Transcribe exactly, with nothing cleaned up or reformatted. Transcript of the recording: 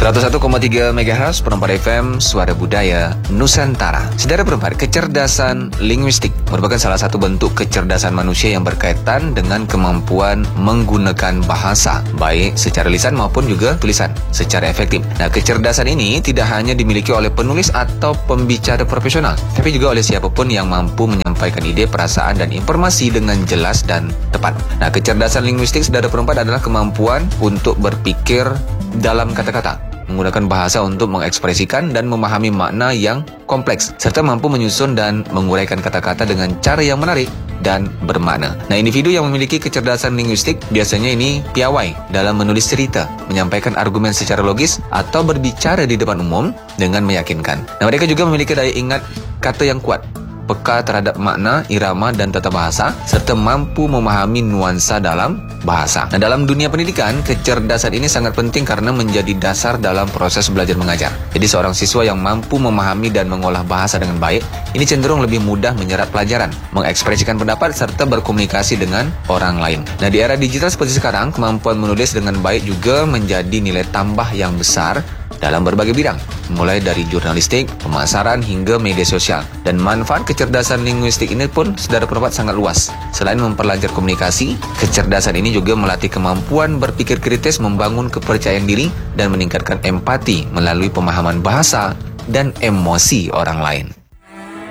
seratus satu koma tiga megahertz Perempat F M, Suara Budaya Nusantara. Saudara Perempat, kecerdasan linguistik merupakan salah satu bentuk kecerdasan manusia yang berkaitan dengan kemampuan menggunakan bahasa, baik secara lisan maupun juga tulisan, secara efektif. Nah, kecerdasan ini tidak hanya dimiliki oleh penulis atau pembicara profesional, tapi juga oleh siapapun yang mampu menyampaikan ide, perasaan, dan informasi dengan jelas dan tepat. Nah, kecerdasan linguistik, saudara Perempat, adalah kemampuan untuk berpikir dalam kata-kata, menggunakan bahasa untuk mengekspresikan dan memahami makna yang kompleks, serta mampu menyusun dan menguraikan kata-kata dengan cara yang menarik dan bermakna. Nah, individu yang memiliki kecerdasan linguistik biasanya ini piawai dalam menulis cerita, menyampaikan argumen secara logis, atau berbicara di depan umum dengan meyakinkan. Nah, mereka juga memiliki daya ingat kata yang kuat, peka terhadap makna, irama, dan tata bahasa, serta mampu memahami nuansa dalam bahasa. Nah, dalam dunia pendidikan, kecerdasan ini sangat penting karena menjadi dasar dalam proses belajar mengajar. Jadi, seorang siswa yang mampu memahami dan mengolah bahasa dengan baik, ini cenderung lebih mudah menyerap pelajaran, mengekspresikan pendapat, serta berkomunikasi dengan orang lain. Nah, di era digital seperti sekarang, kemampuan menulis dengan baik juga menjadi nilai tambah yang besar dalam berbagai bidang, mulai dari jurnalistik, pemasaran, hingga media sosial. Dan manfaat kecerdasan linguistik ini pun, saudara Perempat, sangat luas. Selain memperlancar komunikasi, kecerdasan ini juga melatih kemampuan berpikir kritis, membangun kepercayaan diri, dan meningkatkan empati melalui pemahaman bahasa dan emosi orang lain.